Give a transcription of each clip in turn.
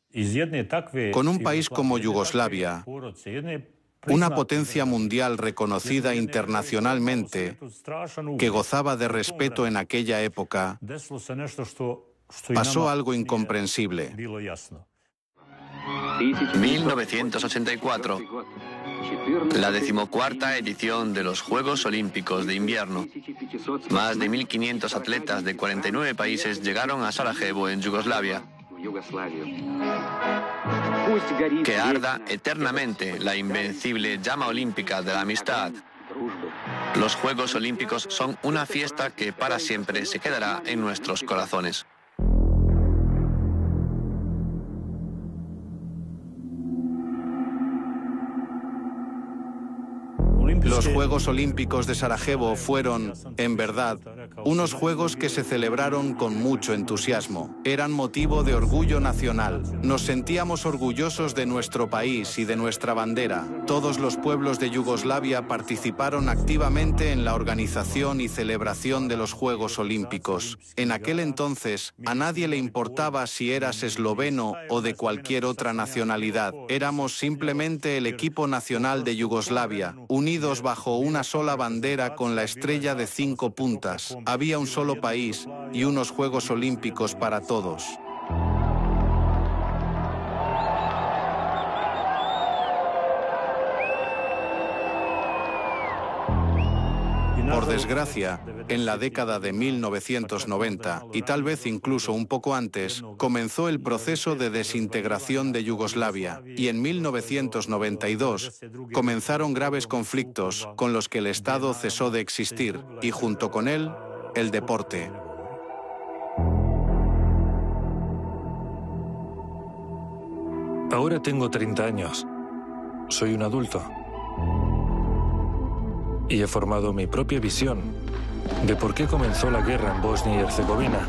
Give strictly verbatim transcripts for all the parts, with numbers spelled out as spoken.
Con un país como Yugoslavia, una potencia mundial reconocida internacionalmente, que gozaba de respeto en aquella época, pasó algo incomprensible. mil novecientos ochenta y cuatro, la decimocuarta edición de los Juegos Olímpicos de Invierno. Más de mil quinientos atletas de cuarenta y nueve países llegaron a Sarajevo, en Yugoslavia. Que arda eternamente la invencible llama olímpica de la amistad. Los Juegos Olímpicos son una fiesta que para siempre se quedará en nuestros corazones. Los Juegos Olímpicos de Sarajevo fueron, en verdad, unos juegos que se celebraron con mucho entusiasmo. Eran motivo de orgullo nacional. Nos sentíamos orgullosos de nuestro país y de nuestra bandera. Todos los pueblos de Yugoslavia participaron activamente en la organización y celebración de los Juegos Olímpicos. En aquel entonces, a nadie le importaba si eras esloveno o de cualquier otra nacionalidad. Éramos simplemente el equipo nacional de Yugoslavia, unidos bajo una sola bandera con la estrella de cinco puntas. Había un solo país y unos Juegos Olímpicos para todos. Por desgracia, en la década de mil novecientos noventa, y tal vez incluso un poco antes, comenzó el proceso de desintegración de Yugoslavia, y en mil novecientos noventa y dos comenzaron graves conflictos con los que el Estado cesó de existir, y junto con él, el deporte. Ahora tengo treinta años. Soy un adulto. Y he formado mi propia visión de por qué comenzó la guerra en Bosnia y Herzegovina.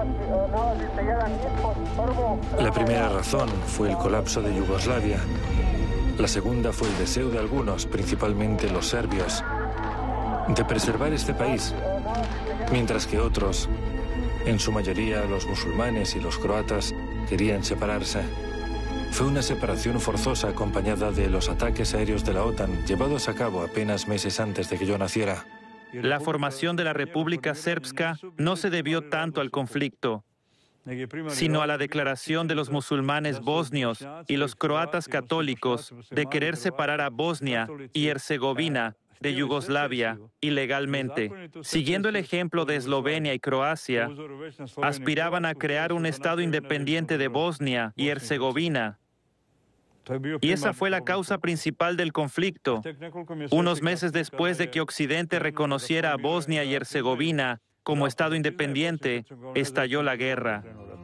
La primera razón fue el colapso de Yugoslavia. La segunda fue el deseo de algunos, principalmente los serbios, de preservar este país, mientras que otros, en su mayoría los musulmanes y los croatas, querían separarse. Fue una separación forzosa acompañada de los ataques aéreos de la OTAN llevados a cabo apenas meses antes de que yo naciera. La formación de la República Srpska no se debió tanto al conflicto, sino a la declaración de los musulmanes bosnios y los croatas católicos de querer separar a Bosnia y Herzegovina de Yugoslavia ilegalmente. Siguiendo el ejemplo de Eslovenia y Croacia, aspiraban a crear un Estado independiente de Bosnia y Herzegovina. Y esa fue la causa principal del conflicto. Unos meses después de que Occidente reconociera a Bosnia y Herzegovina como Estado independiente, estalló la guerra.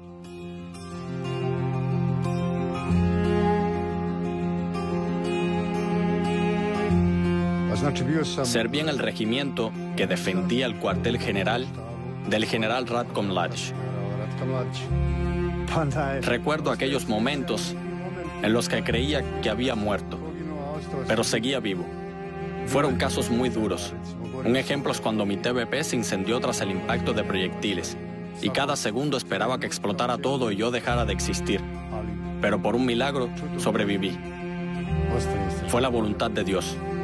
Serví en el regimiento que defendía el cuartel general del general Ratko Mladić. Recuerdo aquellos momentos en los que creía que había muerto, pero seguía vivo. Fueron casos muy duros. Un ejemplo es cuando mi T V P se incendió tras el impacto de proyectiles, y cada segundo esperaba que explotara todo y yo dejara de existir. Pero por un milagro sobreviví. Fue la voluntad de Dios.